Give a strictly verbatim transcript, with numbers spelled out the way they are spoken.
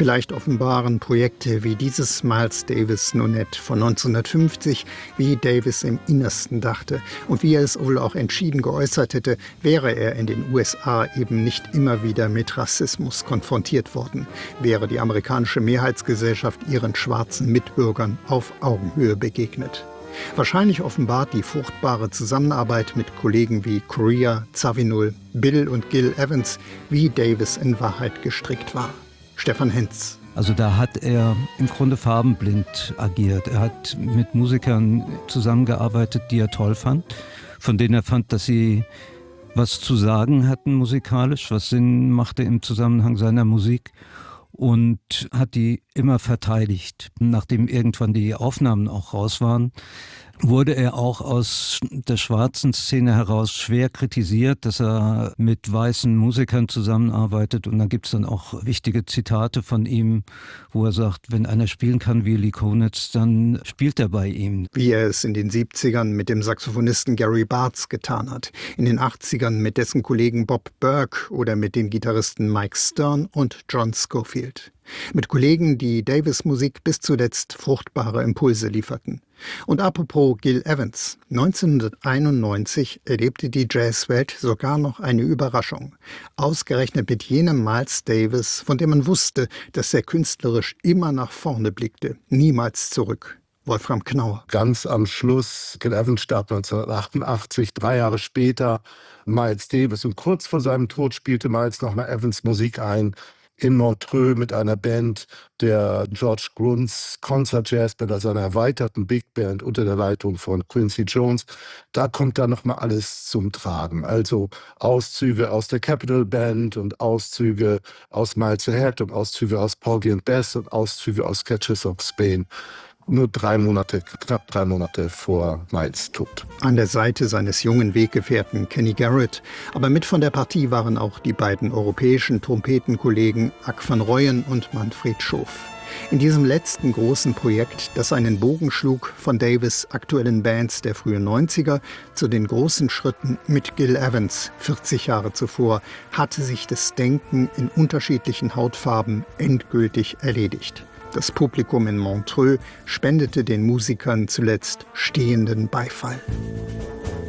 Vielleicht offenbaren Projekte wie dieses Miles Davis Nonet von neunzehnhundertfünfzig, wie Davis im Innersten dachte und wie er es wohl auch entschieden geäußert hätte, wäre er in den U S A eben nicht immer wieder mit Rassismus konfrontiert worden, wäre die amerikanische Mehrheitsgesellschaft ihren schwarzen Mitbürgern auf Augenhöhe begegnet. Wahrscheinlich offenbart die fruchtbare Zusammenarbeit mit Kollegen wie Corea, Zawinul, Bill und Gil Evans, wie Davis in Wahrheit gestrickt war. Stefan Henz. Also da hat er im Grunde farbenblind agiert. Er hat mit Musikern zusammengearbeitet, die er toll fand, von denen er fand, dass sie was zu sagen hatten musikalisch, was Sinn machte im Zusammenhang seiner Musik, und hat die immer verteidigt. Nachdem irgendwann die Aufnahmen auch raus waren, wurde er auch aus der schwarzen Szene heraus schwer kritisiert, dass er mit weißen Musikern zusammenarbeitet. Und dann gibt es dann auch wichtige Zitate von ihm, wo er sagt, wenn einer spielen kann wie Lee Konitz, dann spielt er bei ihm. Wie er es in den siebzigern mit dem Saxophonisten Gary Bartz getan hat, in den achtzigern mit dessen Kollegen Bob Burke oder mit den Gitarristen Mike Stern und John Scofield. Mit Kollegen, die Davis' Musik bis zuletzt fruchtbare Impulse lieferten. Und apropos Gil Evans, neunzehnhunderteinundneunzig erlebte die Jazzwelt sogar noch eine Überraschung. Ausgerechnet mit jenem Miles Davis, von dem man wusste, dass er künstlerisch immer nach vorne blickte, niemals zurück. Wolfram Knauer. Ganz am Schluss, Gil Evans starb neunzehnhundertachtundachtzig, drei Jahre später Miles Davis. Und kurz vor seinem Tod spielte Miles nochmal Evans Musik ein, in Montreux mit einer Band, der George Grunts Concert Jazz Band, also einer erweiterten Big Band unter der Leitung von Quincy Jones. Da kommt dann nochmal alles zum Tragen. Also Auszüge aus der Capitol Band und Auszüge aus Miles Ahead und Auszüge aus Porgy and Bess und Auszüge aus Sketches of Spain. Nur drei Monate, knapp drei Monate vor Miles' Tod. An der Seite seines jungen Weggefährten Kenny Garrett. Aber mit von der Partie waren auch die beiden europäischen Trompetenkollegen Ack van Rooyen und Manfred Schof. In diesem letzten großen Projekt, das einen Bogen schlug von Davis' aktuellen Bands der frühen neunziger zu den großen Schritten mit Gil Evans vierzig Jahre zuvor, hatte sich das Denken in unterschiedlichen Hautfarben endgültig erledigt. Das Publikum in Montreux spendete den Musikern zuletzt stehenden Beifall.